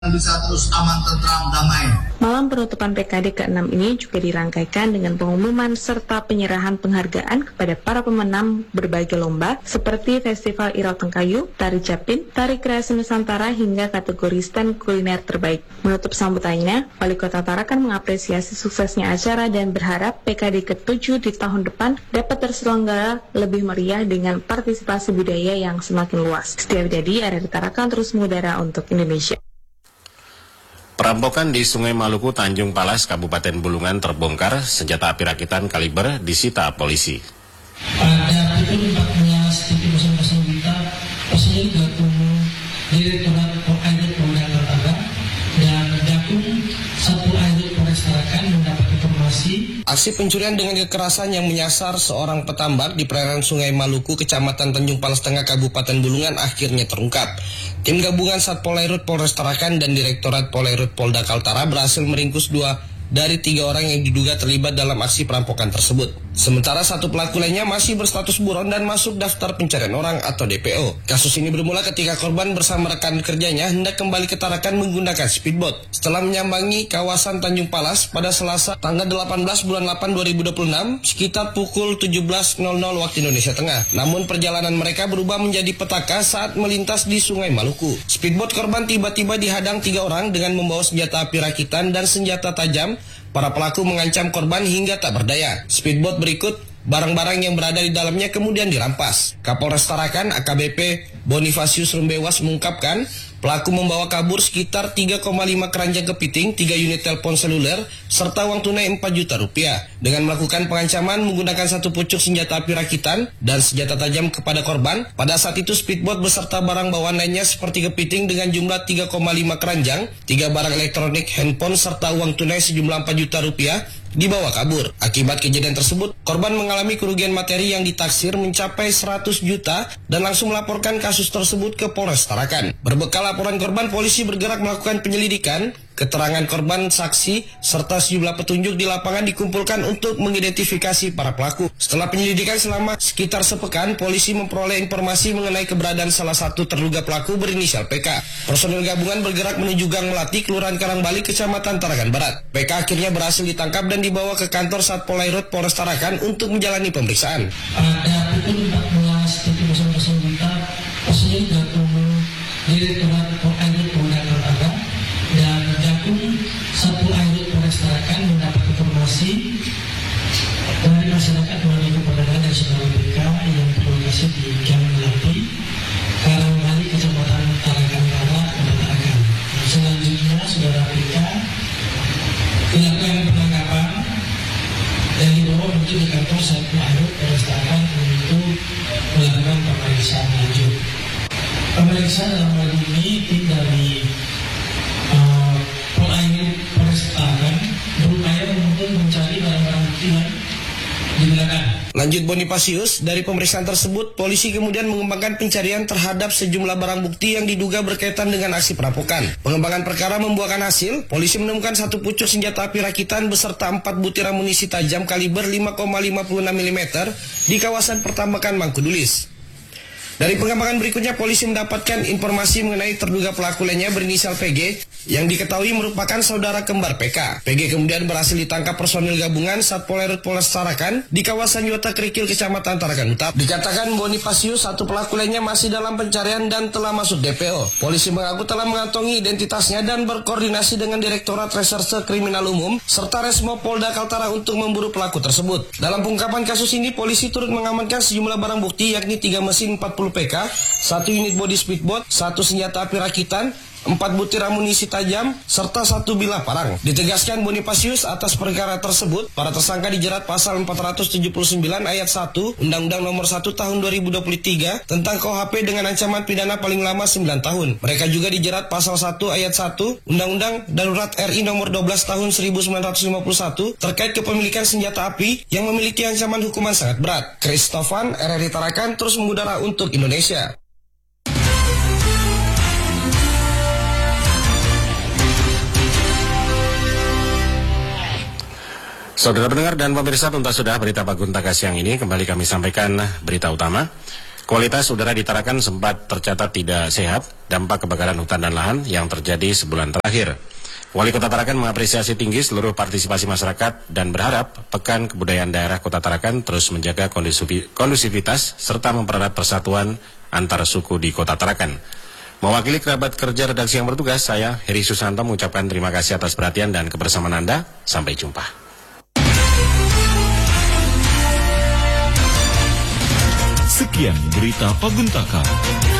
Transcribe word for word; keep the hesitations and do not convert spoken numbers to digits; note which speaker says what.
Speaker 1: bisa terus aman, tentram, damai.
Speaker 2: Malam penutupan P K D keenam ini juga dirangkaikan dengan pengumuman serta penyerahan penghargaan kepada para pemenang berbagai lomba seperti Festival Irau Tengkayu, Tari Capin, Tari Kreasi Nusantara hingga kategori stand kuliner terbaik. Menutup sambutannya, Wali Kota Tarakan mengapresiasi suksesnya acara dan berharap P K D ketujuh di tahun depan dapat terselenggara lebih meriah dengan partisipasi budaya yang semakin luas. Setia Widadi, R R I Tarakan terus mengudara untuk Indonesia.
Speaker 3: Perampokan di Sungai Maluku, Tanjung Palas, Kabupaten Bulungan terbongkar, senjata api rakitan kaliber disita polisi.
Speaker 4: Pada pukul empat belas Wita, personil gabungan Direktorat Airut Polda Kaltara dan Gakum Satu Airut Polres Tarakan mendapat informasi.
Speaker 5: Aksi pencurian dengan kekerasan yang menyasar seorang petambak di perairan Sungai Maluku, Kecamatan Tanjung Palas Tengah, Kabupaten Bulungan akhirnya terungkap. Tim gabungan Satpol Airut Polres Tarakan dan Direktorat Polairut Polda Kaltara berhasil meringkus dua dari tiga orang yang diduga terlibat dalam aksi perampokan tersebut. Sementara satu pelaku lainnya masih berstatus buron dan masuk daftar pencarian orang atau D P O. Kasus ini bermula ketika korban bersama rekan kerjanya hendak kembali ke Tarakan menggunakan speedboat. Setelah menyambangi kawasan Tanjung Palas pada Selasa tanggal delapan belas bulan delapan dua ribu dua puluh enam sekitar pukul tujuh belas waktu Indonesia Tengah. Namun perjalanan mereka berubah menjadi petaka saat melintas di Sungai Maluku. Speedboat korban tiba-tiba dihadang tiga orang dengan membawa senjata api rakitan dan senjata tajam. Para pelaku mengancam korban hingga tak berdaya. Speedboat berikut, barang-barang yang berada di dalamnya kemudian dirampas. Kapolres Tarakan A K B P Bonifasius Rumbewas mengungkapkan, pelaku membawa kabur sekitar tiga koma lima keranjang kepiting, tiga unit telepon seluler, serta uang tunai empat juta rupiah. Dengan melakukan pengancaman menggunakan satu pucuk senjata api rakitan dan senjata tajam kepada korban, pada saat itu speedboat beserta barang bawaan lainnya seperti kepiting dengan jumlah tiga koma lima keranjang, tiga barang elektronik, handphone, serta uang tunai sejumlah empat juta rupiah dibawa kabur. Akibat kejadian tersebut, korban mengalami kerugian materi yang ditaksir mencapai seratus juta dan langsung melaporkan kasus tersebut ke Polres Tarakan. Berbekal laporan korban, polisi bergerak melakukan penyelidikan. Keterangan korban, saksi, serta sejumlah petunjuk di lapangan dikumpulkan untuk mengidentifikasi para pelaku. Setelah penyelidikan selama sekitar sepekan, polisi memperoleh informasi mengenai keberadaan salah satu terduga pelaku berinisial P K. Personil gabungan bergerak menuju Gang Melati, Kelurahan Karangbali, Kecamatan Tarakan Barat. P K akhirnya berhasil ditangkap dan dibawa ke kantor Satpol Airut Polres Tarakan untuk menjalani pemeriksaan.
Speaker 4: Pada pukul empat belas Wita, personil gabungan Direktorat Airut Polda Kaltara dan Gakum Satu Airut Polres Tarakan mendapat informasi dari masyarakat melalui keberadaan dan saudara B K yang berlokasi di Gang Melati, Karangbali, Kecamatan Tarakan Barat, Kota Tarakan. Selanjutnya saudara B K dilakukan penangkapan dan dibawa menuju ke kantor Satpol Airut Polres Tarakan untuk melakukan pemeriksaan lanjut. Pemeriksaan dalam hal ini tim dari uh, Polairut Polres Tarakan berupaya untuk mencari barang-barang bukti yang digunakan.
Speaker 5: Lanjut Bonifasius, dari pemeriksaan tersebut, polisi kemudian mengembangkan pencarian terhadap sejumlah barang bukti yang diduga berkaitan dengan aksi perampokan. Pengembangan perkara membuahkan hasil, polisi menemukan satu pucuk senjata api rakitan beserta empat butir amunisi tajam kaliber lima koma lima enam milimeter di kawasan pertambakan Mangkudulis. Dari pengembangan berikutnya, polisi mendapatkan informasi mengenai terduga pelaku lainnya berinisial P G yang diketahui merupakan saudara kembar P K. P G kemudian berhasil ditangkap personil gabungan Satpol Airut Polres Tarakan di kawasan Yota Kerikil, Kecamatan Tarakan Utara. Dikatakan Bonifasius, satu pelaku lainnya masih dalam pencarian dan telah masuk D P O. Polisi mengaku telah mengantongi identitasnya dan berkoordinasi dengan Direktorat Reserse Kriminal Umum serta Resmo Polda Kaltara untuk memburu pelaku tersebut. Dalam pengungkapan kasus ini, polisi turut mengamankan sejumlah barang bukti yakni tiga mesin empat puluh P K, satu unit bodi speedboat, satu senjata api rakitan, empat butir amunisi tajam, serta satu bilah parang. Ditegaskan Bonifasius atas perkara tersebut, para tersangka dijerat pasal empat ratus tujuh puluh sembilan ayat satu Undang-Undang Nomor satu Tahun dua ribu dua puluh tiga tentang K U H P dengan ancaman pidana paling lama sembilan tahun. Mereka juga dijerat pasal satu ayat satu Undang-Undang Darurat R I Nomor dua belas Tahun seribu sembilan ratus lima puluh satu terkait kepemilikan senjata api yang memiliki ancaman hukuman sangat berat. Christofan, R R I Tarakan terus mengudara untuk Indonesia.
Speaker 3: Saudara pendengar dan pemirsa, tuntas sudah berita Paguntaga siang ini. Kembali kami sampaikan berita utama. Kualitas udara di Tarakan sempat tercatat tidak sehat, dampak kebakaran hutan dan lahan yang terjadi sebulan terakhir. Wali Kota Tarakan mengapresiasi tinggi seluruh partisipasi masyarakat dan berharap Pekan Kebudayaan Daerah Kota Tarakan terus menjaga kondusivitas serta mempererat persatuan antar suku di Kota Tarakan. Mewakili kerabat kerja redaksi yang bertugas, saya Heri Susanto mengucapkan terima kasih atas perhatian dan kebersamaan Anda. Sampai jumpa.
Speaker 6: Sekian berita Paguntaka.